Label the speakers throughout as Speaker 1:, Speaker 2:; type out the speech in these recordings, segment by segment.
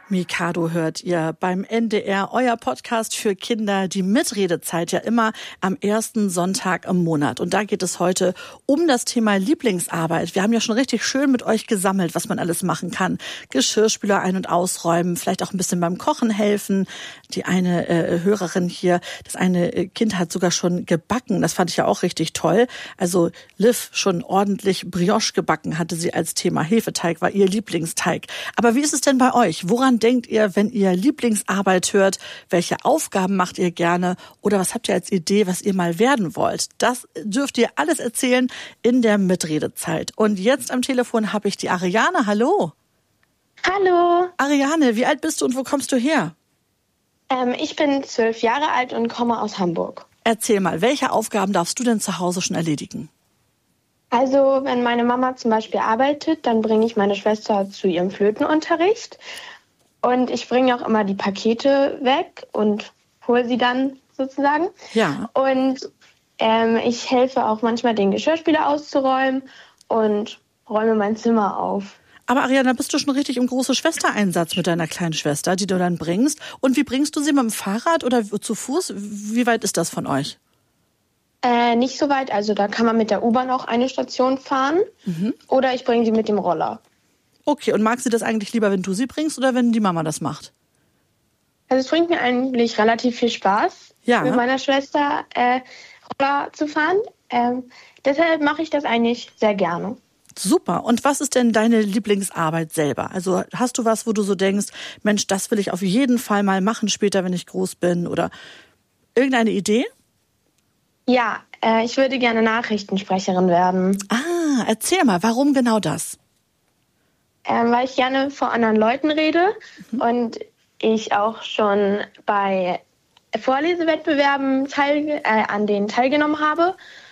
Speaker 1: Mikado hört ihr beim NDR, euer Podcast für Kinder, die Mitredezeit ja immer am ersten Sonntag im Monat. Und da geht es heute um das Thema Lieblingsarbeit. Wir haben ja schon richtig schön mit euch gesammelt, was man alles machen kann. Geschirrspüler ein- und ausräumen, vielleicht auch ein bisschen beim Kochen helfen. Die eine Hörerin hier, das eine Kind hat sogar schon gebacken. Das fand ich ja auch richtig toll. Also Liv schon ordentlich Brioche gebacken, hatte sie als Thema. Hefeteig war ihr Lieblingsteig. Aber wie ist es denn bei euch? Woran denkt ihr, wenn ihr Lieblingsarbeit hört? Welche Aufgaben macht ihr gerne? Oder was habt ihr als Idee, was ihr mal werden wollt? Das dürft ihr alles erzählen in der Mitredezeit. Und jetzt am Telefon habe ich die Ariane. Hallo.
Speaker 2: Hallo.
Speaker 1: Ariane, wie alt bist du und wo kommst du her?
Speaker 2: Ich bin 12 Jahre alt und komme aus Hamburg.
Speaker 1: Erzähl mal, welche Aufgaben darfst du denn zu Hause schon erledigen?
Speaker 2: Also, wenn meine Mama zum Beispiel arbeitet, dann bringe ich meine Schwester zu ihrem Flötenunterricht. Und ich bringe auch immer die Pakete weg und hole sie dann sozusagen.
Speaker 1: Ja.
Speaker 2: Und ich helfe auch manchmal, den Geschirrspüler auszuräumen und räume mein Zimmer auf.
Speaker 1: Aber Ariane, bist du schon richtig im großen Schwestereinsatz mit deiner kleinen Schwester, die du dann bringst? Und wie bringst du sie, mit dem Fahrrad oder zu Fuß? Wie weit ist das von euch?
Speaker 2: Nicht so weit, also da kann man mit der U-Bahn auch eine Station fahren. Oder ich bringe sie mit dem Roller.
Speaker 1: Okay, und mag sie das eigentlich lieber, wenn du sie bringst oder wenn die Mama das macht?
Speaker 2: Also es bringt mir eigentlich relativ viel Spaß, mit meiner Schwester Roller zu fahren. Deshalb mache ich das eigentlich sehr gerne.
Speaker 1: Super. Und was ist denn deine Lieblingsarbeit selber? Also hast du was, wo du so denkst, Mensch, das will ich auf jeden Fall mal machen später, wenn ich groß bin? Oder irgendeine Idee?
Speaker 2: Ja, ich würde gerne Nachrichtensprecherin werden.
Speaker 1: Ah, erzähl mal, warum genau das?
Speaker 2: Weil ich gerne vor anderen Leuten rede und ich auch schon bei Vorlesewettbewerben an denen teilgenommen habe.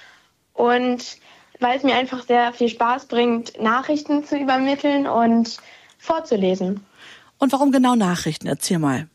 Speaker 2: Und weil es mir einfach sehr viel Spaß bringt, Nachrichten zu übermitteln und vorzulesen.
Speaker 1: Und warum genau Nachrichten? Erzähl mal.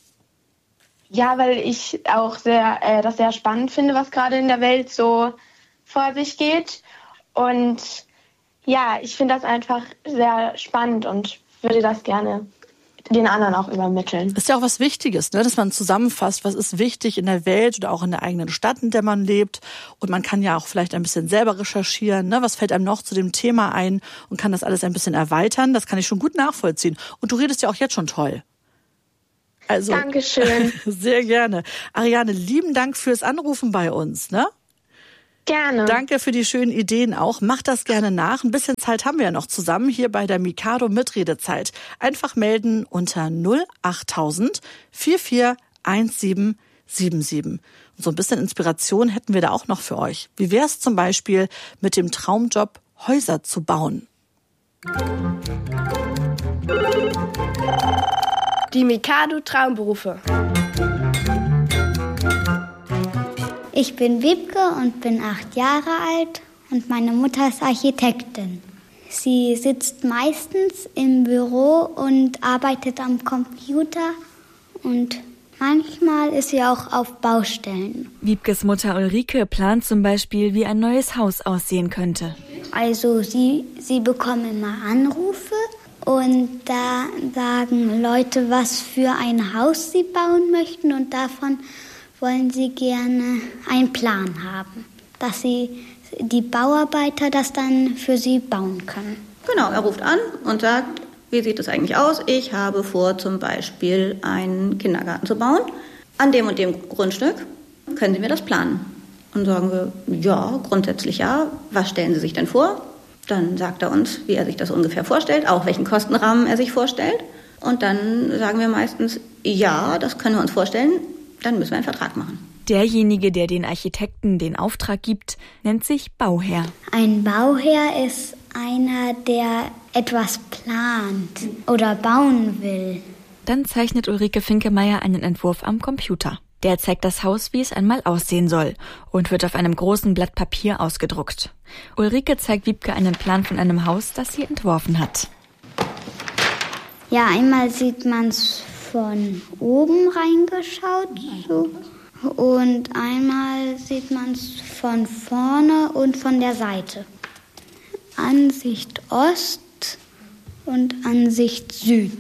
Speaker 2: Ja, weil ich auch das sehr spannend finde, was gerade in der Welt so vor sich geht. Und ja, ich finde das einfach sehr spannend und würde das gerne den anderen auch übermitteln.
Speaker 1: Ist ja auch was Wichtiges, ne? Dass man zusammenfasst, was ist wichtig in der Welt oder auch in der eigenen Stadt, in der man lebt. Und man kann ja auch vielleicht ein bisschen selber recherchieren, ne? Was fällt einem noch zu dem Thema ein und kann das alles ein bisschen erweitern. Das kann ich schon gut nachvollziehen. Und du redest ja auch jetzt schon toll. Also,
Speaker 2: Dankeschön.
Speaker 1: Sehr gerne. Ariane, lieben Dank fürs Anrufen bei uns, ne?
Speaker 2: Gerne.
Speaker 1: Danke für die schönen Ideen auch. Macht das gerne nach. Ein bisschen Zeit haben wir ja noch zusammen hier bei der Mikado Mitredezeit. Einfach melden unter 08000 441777. Und so ein bisschen Inspiration hätten wir da auch noch für euch. Wie wäre es zum Beispiel mit dem Traumjob, Häuser zu bauen?
Speaker 3: Die Mikado Traumberufe.
Speaker 4: Ich bin Wiebke und bin 8 Jahre alt und meine Mutter ist Architektin. Sie sitzt meistens im Büro und arbeitet am Computer und manchmal ist sie auch auf Baustellen.
Speaker 5: Wiebkes Mutter Ulrike plant zum Beispiel, wie ein neues Haus aussehen könnte.
Speaker 4: Also sie bekommen immer Anrufe und da sagen Leute, was für ein Haus sie bauen möchten und davon wollen sie gerne einen Plan haben, dass die Bauarbeiter das dann für sie bauen können.
Speaker 6: Genau, er ruft an und sagt, wie sieht es eigentlich aus? Ich habe vor, zum Beispiel einen Kindergarten zu bauen. An dem und dem Grundstück können Sie mir das planen? Und sagen wir, ja, grundsätzlich ja. Was stellen Sie sich denn vor? Dann sagt er uns, wie er sich das ungefähr vorstellt, auch welchen Kostenrahmen er sich vorstellt. Und dann sagen wir meistens, ja, das können wir uns vorstellen. Dann müssen wir einen Vertrag machen.
Speaker 5: Derjenige, der den Architekten den Auftrag gibt, nennt sich Bauherr.
Speaker 4: Ein Bauherr ist einer, der etwas plant oder bauen will.
Speaker 5: Dann zeichnet Ulrike Finkemeier einen Entwurf am Computer. Der zeigt das Haus, wie es einmal aussehen soll und wird auf einem großen Blatt Papier ausgedruckt. Ulrike zeigt Wiebke einen Plan von einem Haus, das sie entworfen hat.
Speaker 4: Ja, einmal sieht man es von oben reingeschaut, so. Und einmal sieht man es von vorne und von der Seite. Ansicht Ost und Ansicht Süd.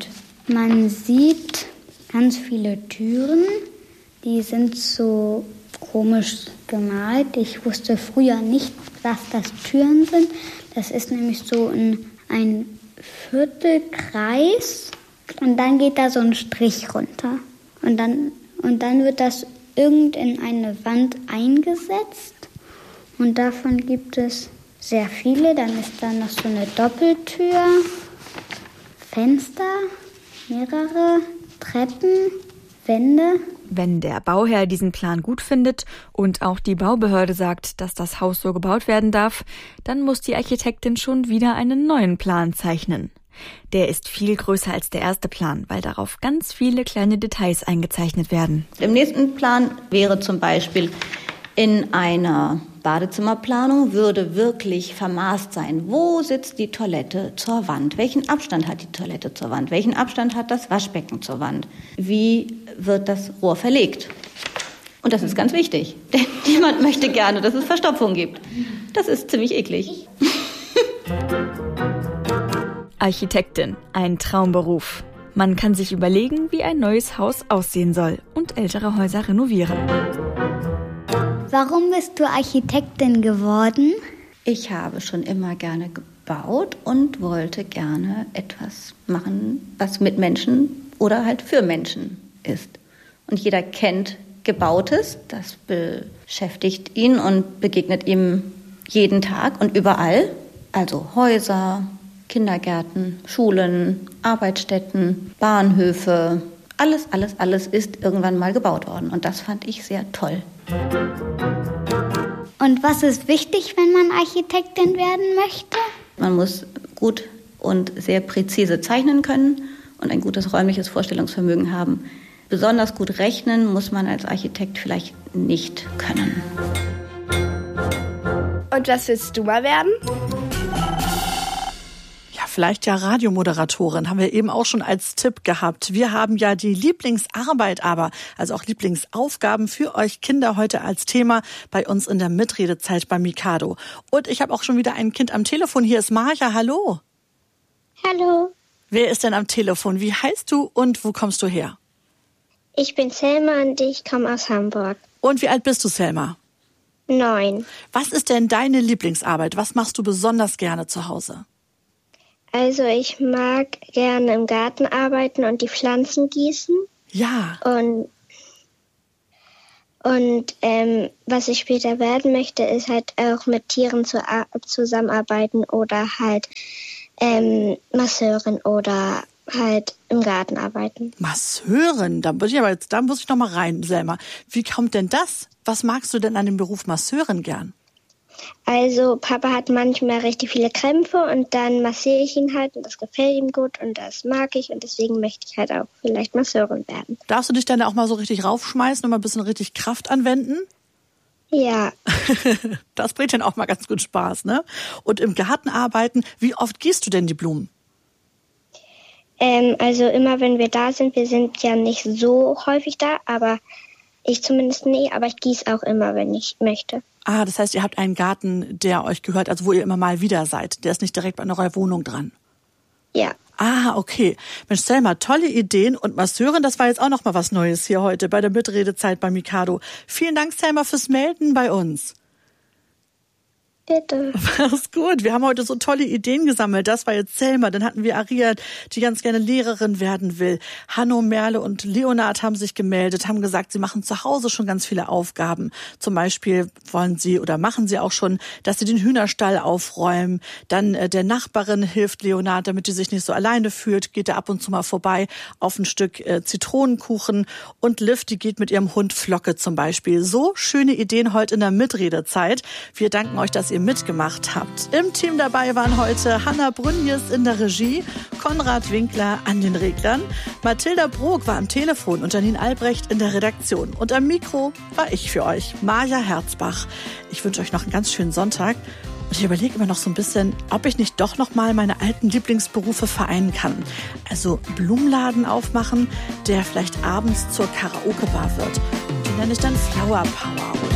Speaker 4: Man sieht ganz viele Türen, die sind so komisch gemalt. Ich wusste früher nicht, was das Türen sind. Das ist nämlich so ein Viertelkreis und dann geht da so ein Strich runter. Und dann wird das in eine Wand eingesetzt und davon gibt es sehr viele. Dann ist da noch so eine Doppeltür, Fenster, mehrere Treppen, Wände.
Speaker 5: Wenn der Bauherr diesen Plan gut findet und auch die Baubehörde sagt, dass das Haus so gebaut werden darf, dann muss die Architektin schon wieder einen neuen Plan zeichnen. Der ist viel größer als der erste Plan, weil darauf ganz viele kleine Details eingezeichnet werden.
Speaker 6: Im nächsten Plan wäre zum Beispiel in einer Badezimmerplanung würde wirklich vermaßt sein, wo sitzt die Toilette zur Wand, welchen Abstand hat die Toilette zur Wand, welchen Abstand hat das Waschbecken zur Wand, wie wird das Rohr verlegt. Und das ist ganz wichtig, denn niemand möchte gerne, dass es Verstopfung gibt. Das ist ziemlich eklig.
Speaker 5: Architektin, ein Traumberuf. Man kann sich überlegen, wie ein neues Haus aussehen soll und ältere Häuser renovieren.
Speaker 4: Warum bist du Architektin geworden?
Speaker 6: Ich habe schon immer gerne gebaut und wollte gerne etwas machen, was mit Menschen oder halt für Menschen ist. Und jeder kennt Gebautes, das beschäftigt ihn und begegnet ihm jeden Tag und überall. Also Häuser, Kindergärten, Schulen, Arbeitsstätten, Bahnhöfe, alles ist irgendwann mal gebaut worden. Und das fand ich sehr toll.
Speaker 4: Und was ist wichtig, wenn man Architektin werden möchte?
Speaker 6: Man muss gut und sehr präzise zeichnen können und ein gutes räumliches Vorstellungsvermögen haben. Besonders gut rechnen muss man als Architekt vielleicht nicht können.
Speaker 3: Und was willst du mal werden?
Speaker 1: Vielleicht ja Radiomoderatorin, haben wir eben auch schon als Tipp gehabt. Wir haben ja die Lieblingsarbeit also auch Lieblingsaufgaben für euch Kinder heute als Thema bei uns in der Mitredezeit bei Mikado. Und ich habe auch schon wieder ein Kind am Telefon. Hier ist Marja, hallo.
Speaker 7: Hallo.
Speaker 1: Wer ist denn am Telefon? Wie heißt du und wo kommst du her?
Speaker 7: Ich bin Selma und ich komme aus Hamburg.
Speaker 1: Und wie alt bist du, Selma?
Speaker 7: 9.
Speaker 1: Was ist denn deine Lieblingsarbeit? Was machst du besonders gerne zu Hause?
Speaker 7: Also ich mag gerne im Garten arbeiten und die Pflanzen gießen.
Speaker 1: Ja.
Speaker 7: Und was ich später werden möchte, ist halt auch mit Tieren zusammenarbeiten oder halt Masseurin oder halt im Garten arbeiten.
Speaker 1: Masseurin? Da muss ich noch mal rein, Selma. Wie kommt denn das? Was magst du denn an dem Beruf Masseurin gern?
Speaker 7: Also Papa hat manchmal richtig viele Krämpfe und dann massiere ich ihn halt und das gefällt ihm gut und das mag ich und deswegen möchte ich halt auch vielleicht Masseurin werden.
Speaker 1: Darfst du dich dann auch mal so richtig raufschmeißen und mal ein bisschen richtig Kraft anwenden?
Speaker 7: Ja.
Speaker 1: Das bringt dann auch mal ganz gut Spaß, ne? Und im Garten arbeiten, wie oft gießt du denn die Blumen?
Speaker 7: Also immer wenn wir da sind, wir sind ja nicht so häufig da, aber ich zumindest nie, aber ich gieße auch immer, wenn ich möchte.
Speaker 1: Ah, das heißt, ihr habt einen Garten, der euch gehört, also wo ihr immer mal wieder seid. Der ist nicht direkt an eurer Wohnung dran.
Speaker 7: Ja.
Speaker 1: Ah, okay. Mensch, Selma, tolle Ideen. Und Masseurin, das war jetzt auch noch mal was Neues hier heute bei der Mitredezeit bei Mikado. Vielen Dank, Selma, fürs Melden bei uns.
Speaker 7: Bitte.
Speaker 1: Mach's gut. Wir haben heute so tolle Ideen gesammelt. Das war jetzt Selma. Dann hatten wir Aria, die ganz gerne Lehrerin werden will. Hanno, Merle und Leonard haben sich gemeldet, haben gesagt, sie machen zu Hause schon ganz viele Aufgaben. Zum Beispiel wollen sie oder machen sie auch schon, dass sie den Hühnerstall aufräumen. Dann der Nachbarin hilft Leonard, damit die sich nicht so alleine fühlt, geht er ab und zu mal vorbei auf ein Stück Zitronenkuchen. Und Liv, die geht mit ihrem Hund Flocke zum Beispiel. So schöne Ideen heute in der Mitredezeit. Wir danken euch, dass ihr mitgemacht habt. Im Team dabei waren heute Hanna Brünjes in der Regie, Konrad Winkler an den Reglern, Mathilda Brok war am Telefon und Janine Albrecht in der Redaktion. Und am Mikro war ich für euch, Maja Herzbach. Ich wünsche euch noch einen ganz schönen Sonntag. Und ich überlege immer noch so ein bisschen, ob ich nicht doch noch mal meine alten Lieblingsberufe vereinen kann. Also Blumenladen aufmachen, der vielleicht abends zur Karaoke-Bar wird. Die nenne ich dann Flower Power.